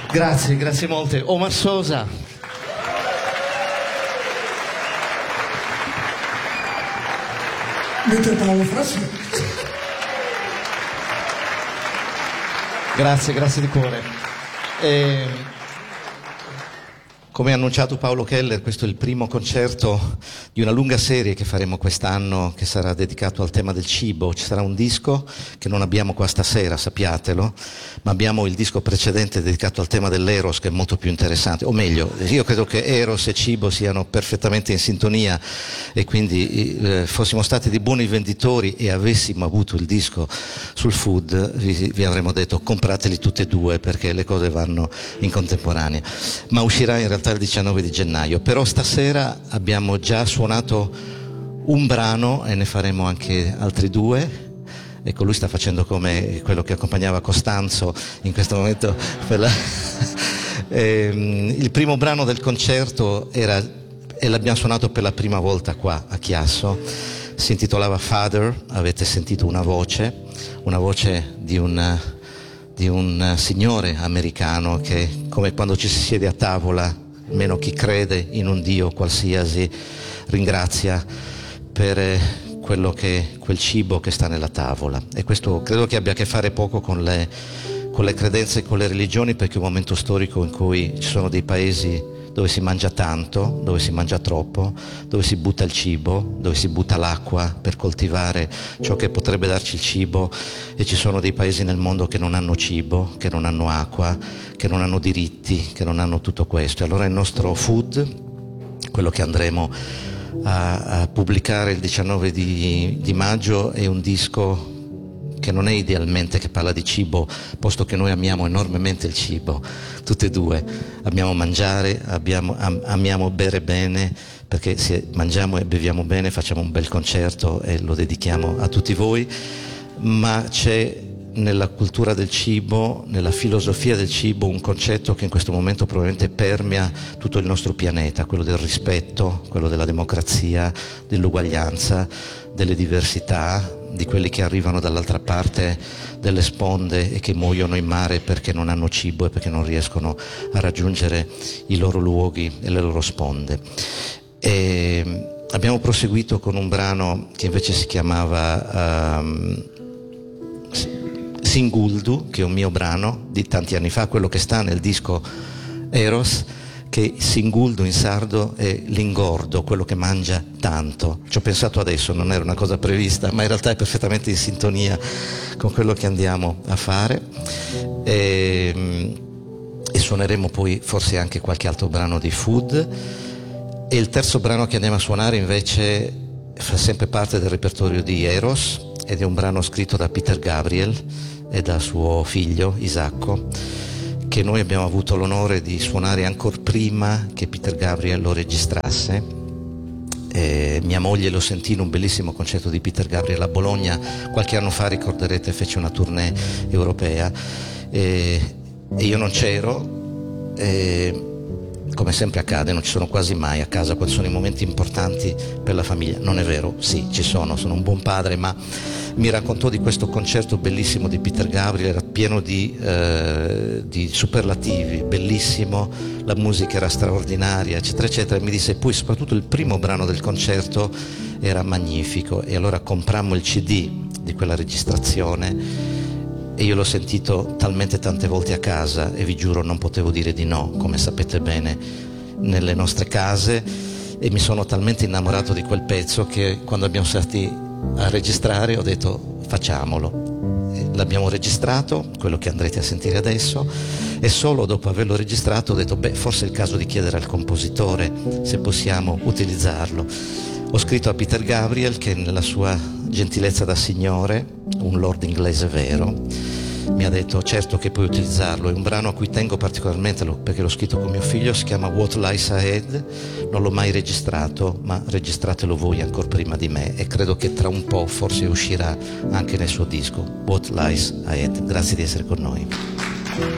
Grazie molte. Omar Sosa. Mentre Paolo Frassi. Grazie di cuore. Come ha annunciato Paolo Keller, questo è il primo concerto di una lunga serie che faremo quest'anno, che sarà dedicato al tema del cibo. Ci sarà un disco che non abbiamo qua stasera, sappiatelo, ma abbiamo il disco precedente dedicato al tema dell'Eros, che è molto più interessante. O meglio, io credo che Eros e cibo siano perfettamente in sintonia, e quindi fossimo stati dei buoni venditori e avessimo avuto il disco sul food, vi avremmo detto comprateli tutti e due, perché le cose vanno in contemporanea. Ma uscirà in realtà il 19 di gennaio, però stasera abbiamo già suonato un brano e ne faremo anche altri due. Ecco, lui sta facendo come quello che accompagnava Costanzo in questo momento il primo brano del concerto era, e l'abbiamo suonato per la prima volta qua a Chiasso, si intitolava Father. Avete sentito una voce di un signore americano che, come quando ci si siede a tavola, almeno chi crede in un Dio qualsiasi, ringrazia per quel cibo che sta nella tavola. E questo credo che abbia a che fare poco con le credenze e con le religioni, perché è un momento storico in cui ci sono dei paesi dove si mangia tanto, dove si mangia troppo, dove si butta il cibo, dove si butta l'acqua per coltivare ciò che potrebbe darci il cibo, e ci sono dei paesi nel mondo che non hanno cibo, che non hanno acqua, che non hanno diritti, che non hanno tutto questo. E allora il nostro Food, quello che andremo a pubblicare il 19 di maggio, è un disco che non è idealmente che parla di cibo, posto che noi amiamo enormemente il cibo, tutti e due. Amiamo mangiare, amiamo bere bene, perché se mangiamo e beviamo bene facciamo un bel concerto e lo dedichiamo a tutti voi. Ma c'è nella cultura del cibo, nella filosofia del cibo, un concetto che in questo momento probabilmente permea tutto il nostro pianeta, quello del rispetto, quello della democrazia, dell'uguaglianza, delle diversità, di quelli che arrivano dall'altra parte delle sponde e che muoiono in mare perché non hanno cibo e perché non riescono a raggiungere i loro luoghi e le loro sponde. E abbiamo proseguito con un brano che invece si chiamava Singuldu, che è un mio brano di tanti anni fa, quello che sta nel disco Eros, che Singuldu in sardo è l'ingordo, quello che mangia tanto. Ci ho pensato adesso, non era una cosa prevista, ma in realtà è perfettamente in sintonia con quello che andiamo a fare. E suoneremo poi forse anche qualche altro brano di Food. E il terzo brano che andiamo a suonare invece fa sempre parte del repertorio di Eros, ed è un brano scritto da Peter Gabriel e da suo figlio Isacco, che noi abbiamo avuto l'onore di suonare ancora prima che Peter Gabriel lo registrasse. Mia moglie lo sentì in un bellissimo concerto di Peter Gabriel a Bologna qualche anno fa, ricorderete, fece una tournée europea, e io non c'ero, come sempre accade, non ci sono quasi mai a casa quando sono i momenti importanti per la famiglia. Non è vero, sì, ci sono un buon padre, ma mi raccontò di questo concerto bellissimo di Peter Gabriel, era pieno di superlativi, bellissimo, la musica era straordinaria, eccetera eccetera, e mi disse poi soprattutto il primo brano del concerto era magnifico, e allora comprammo il CD di quella registrazione e io l'ho sentito talmente tante volte a casa, e vi giuro non potevo dire di no, come sapete bene, nelle nostre case, e mi sono talmente innamorato di quel pezzo che quando abbiamo stati a registrare ho detto facciamolo. L'abbiamo registrato, quello che andrete a sentire adesso, e solo dopo averlo registrato ho detto forse è il caso di chiedere al compositore se possiamo utilizzarlo. Ho scritto a Peter Gabriel, che nella sua gentilezza da signore, un lord inglese vero, mi ha detto certo che puoi utilizzarlo. È un brano a cui tengo particolarmente perché l'ho scritto con mio figlio, si chiama What Lies Ahead, non l'ho mai registrato, ma registratelo voi ancora prima di me, e credo che tra un po' forse uscirà anche nel suo disco What Lies Ahead. Grazie di essere con noi.